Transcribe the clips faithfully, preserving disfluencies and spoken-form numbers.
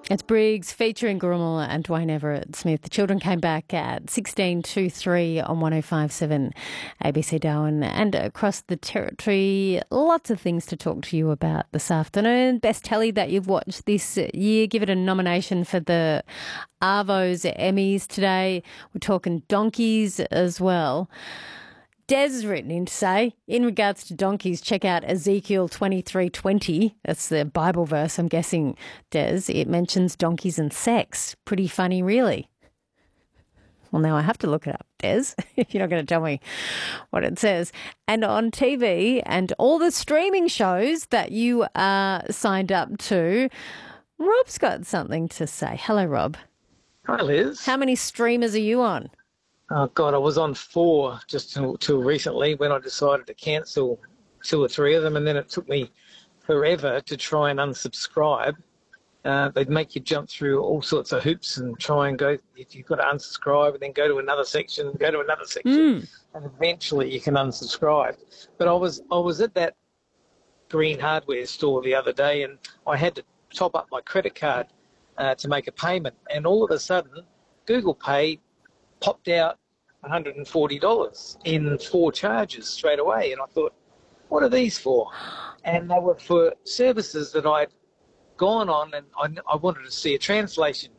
It's Briggs featuring Grummel and Dwayne Everett Smith. The children came back at sixteen two three on one oh five seven A B C Darwin and across the territory. Lots of things to talk to you about this afternoon. Best telly that you've watched this year. Give it a nomination for the Arvo's Emmys today. We're talking donkeys as well. Des has written in to say, in regards to donkeys, check out Ezekiel twenty-three twenty. That's the Bible verse, I'm guessing, Des. It mentions donkeys and sex. Pretty funny, really. Well, now I have to look it up, Des, if you're not going to tell me what it says. And on T V and all the streaming shows that you are signed up to, Rob's got something to say. Hello, Rob. Hi, Liz. How many streamers are you on? Oh, God, I was on four just till, till recently when I decided to cancel two or three of them, and then it took me forever to try and unsubscribe. Uh, they'd make you jump through all sorts of hoops and try and go, if you've got to unsubscribe, and then go to another section, go to another section, mm. and eventually you can unsubscribe. But I was I was at that Green Hardware store the other day, and I had to top up my credit card uh, to make a payment, and all of a sudden, Google Pay popped out one hundred forty dollars in four charges straight away. And I thought, what are these for? And they were for services that I'd gone on, and I, I wanted to see a translation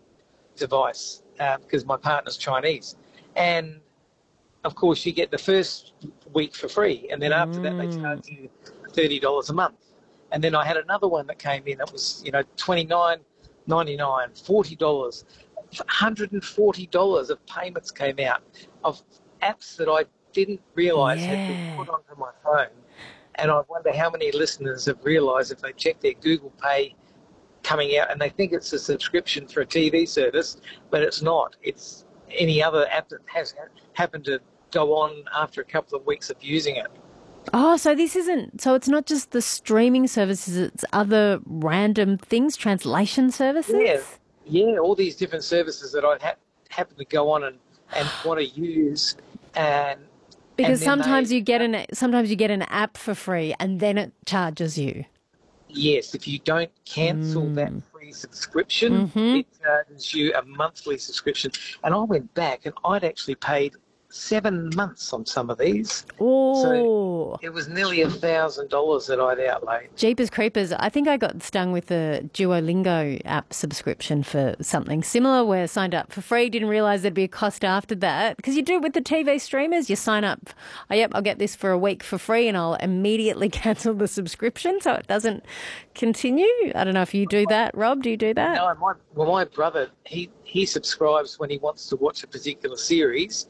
device uh, because my partner's Chinese. And, of course, you get the first week for free. And then after mm. that, they charge you thirty dollars a month. And then I had another one that came in that was, you know, twenty-nine ninety-nine, forty dollars. one hundred forty dollars of payments came out of apps that I didn't realise yeah. had been put onto my phone. And I wonder how many listeners have realised if they check their Google Pay coming out, and they think it's a subscription for a T V service, but it's not. It's any other app that has happened to go on after a couple of weeks of using it. Oh, so this isn't, so it's not just the streaming services, it's other random things, translation services? Yeah. Yeah, all these different services that I ha- happen to go on and, and want to use, and because and sometimes they, you get an sometimes you get an app for free, and then it charges you. Yes, if you don't cancel mm. that free subscription, mm-hmm. it charges you a monthly subscription. And I went back, and I'd actually paid seven months on some of these. Oh, so it was nearly a thousand dollars that I'd outlaid. Jeepers creepers! I think I got stung with the Duolingo app subscription for something similar, where I signed up for free, didn't realise there'd be a cost after that, because you do it with the T V streamers. You sign up, oh yep, I'll get this for a week for free, and I'll immediately cancel the subscription so it doesn't continue. I don't know if you do that, Rob. Do you do that? No, my well, my brother he he subscribes when he wants to watch a particular series.